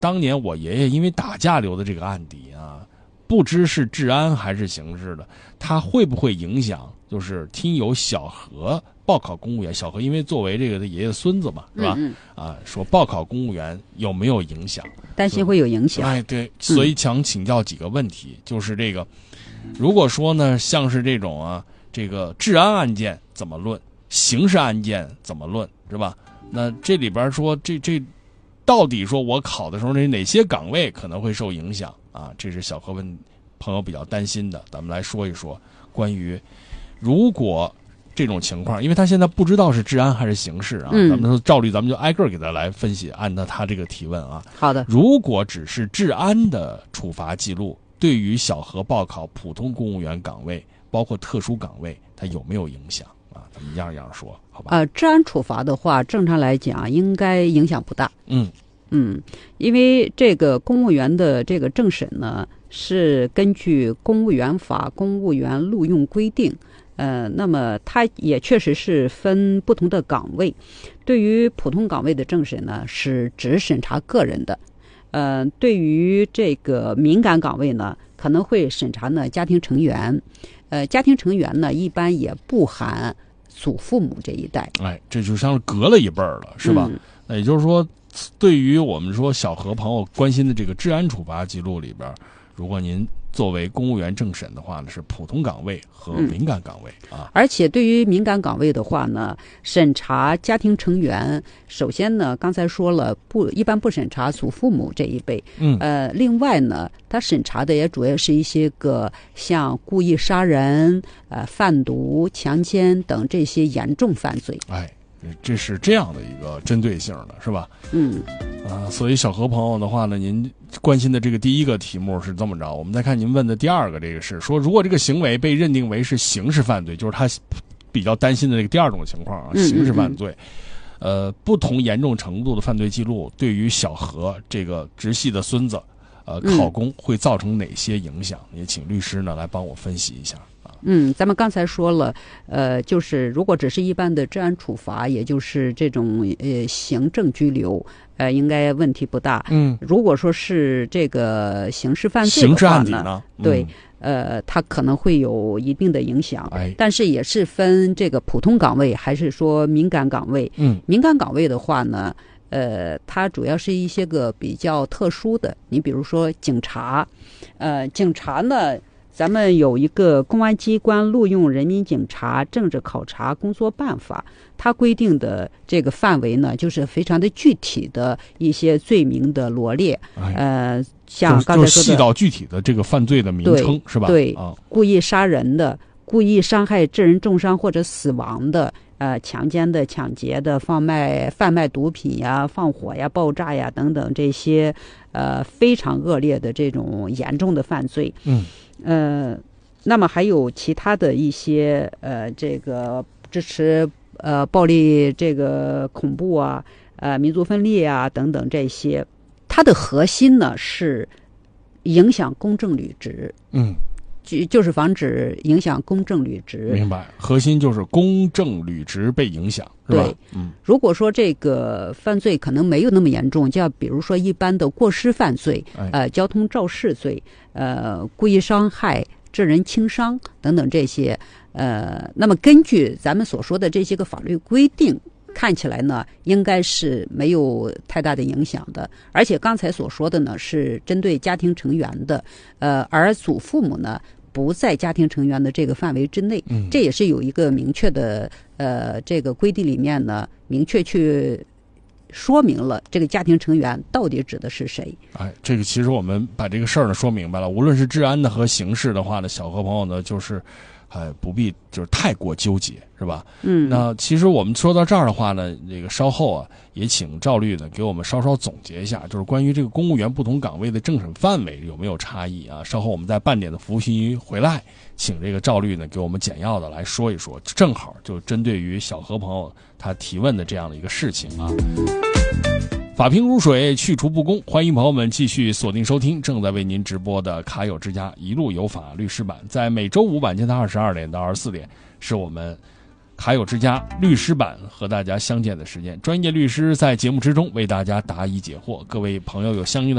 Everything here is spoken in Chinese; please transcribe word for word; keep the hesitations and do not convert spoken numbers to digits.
当年我爷爷因为打架留的这个案底啊，不知是治安还是刑事的，他会不会影响？就是听友小何报考公务员，小何因为作为这个他爷爷孙子嘛，是吧？ 嗯嗯啊，说报考公务员有没有影响？ 担心会有影响。 哎，对，所以想请教几个问题，嗯、就是这个，如果说呢，像是这种啊，这个治安案件怎么论，刑事案件怎么论，是吧？那这里边说这这到底说我考的时候，这哪些岗位可能会受影响啊？这是小何问朋友比较担心的，咱们来说一说关于。如果这种情况，因为他现在不知道是治安还是刑事啊， 嗯、 咱们说照例咱们就挨个给他来分析，按照他这个提问啊。 好的。如果只是治安的处罚记录，对于小何报考普通公务员岗位，包括特殊岗位，它有没有影响啊？咱们一样一样说，好吧？ 呃，治安处罚的话，正常来讲应该影响不大。 嗯嗯，因为这个公务员的这个政审呢，是根据《公务员法》《公务员录用规定》。呃，那么它也确实是分不同的岗位，对于普通岗位的政审呢，是只审查个人的，呃，对于这个敏感岗位呢，可能会审查呢家庭成员，呃，家庭成员呢一般也不含祖父母这一代。 哎，这就像是隔了一辈儿了，是吧？嗯、那也就是说，对于我们说小何朋友关心的这个治安处罚记录里边，如果您作为公务员政审的话呢，是普通岗位和敏感岗位、嗯、啊。 而且对于敏感岗位的话呢，审查家庭成员，首先呢，刚才说了，不一般不审查祖父母这一辈。 嗯。 呃，另外呢，他审查的也主要是一些个像故意杀人、呃贩毒、强奸等这些严重犯罪。 哎。这是这样的一个针对性的，是吧？ 嗯， 啊，所以小何朋友的话呢，您关心的这个第一个题目是这么着，我们再看您问的第二个，这个是说，如果这个行为被认定为是刑事犯罪，就是他比较担心的这个第二种情况啊，刑事犯罪，嗯嗯嗯呃，不同严重程度的犯罪记录对于小何这个直系的孙子，呃，考公会造成哪些影响？也请律师呢来帮我分析一下。 嗯，咱们刚才说了，呃，就是如果只是一般的治安处罚，也就是这种呃行政拘留，呃，应该问题不大。 嗯， 如果说是这个刑事犯罪的话呢， 刑事案底呢， 嗯、对，呃，它可能会有一定的影响。 哎， 但是也是分这个普通岗位还是说敏感岗位。 嗯， 敏感岗位的话呢，呃，它主要是一些个比较特殊的，你比如说警察，呃，警察呢。咱们有一个公安机关录用人民警察政治考察工作办法，它规定的这个范围呢，就是非常的具体的一些罪名的罗列， 哎、 呃，像刚才说的， 就细到具体的这个犯罪的名称，是吧？ 对， 啊， 故意杀人的、故意伤害致人重伤或者死亡的、呃，强奸的、抢劫的、贩卖贩卖毒品呀、放火呀、爆炸呀等等这些，呃，非常恶劣的这种严重的犯罪。 嗯。 呃，那么还有其他的一些呃，这个支持呃暴力、这个恐怖啊、呃民族分裂啊等等这些，它的核心呢是影响公正履职。 嗯， 就就是防止影响公正履职。 明白，核心就是公正履职被影响，是吧？ 对， 嗯， 如果说这个犯罪可能没有那么严重，就要比如说一般的过失犯罪， 哎、 呃，交通肇事罪，呃，故意伤害、致人轻伤等等这些，呃，那么根据咱们所说的这些个法律规定，看起来呢，应该是没有太大的影响的。而且刚才所说的呢，是针对家庭成员的，呃，而祖父母呢，不在家庭成员的这个范围之内。 嗯， 这也是有一个明确的，呃，这个规定里面呢，明确去说明了这个家庭成员到底指的是谁。 哎，这个其实我们把这个事儿呢说明白了，无论是治安的和刑事的话呢，小何朋友呢就是。哎，不必就是太过纠结，是吧？ 嗯， 那其实我们说到这儿的话呢，这个稍后啊，也请赵律呢给我们稍稍总结一下，就是关于这个公务员不同岗位的政审范围有没有差异啊？稍后我们在半点的服务信息回来，请这个赵律呢给我们简要的来说一说，正好就针对于小何朋友他提问的这样的一个事情啊。法评如水，去除不公，欢迎朋友们继续锁定收听正在为您直播的卡友之家一路有法律师版，在每周五晚间的二十二点到二十四点，是我们卡友之家律师版和大家相见的时间。专业律师在节目之中为大家答疑解惑，各位朋友有相应的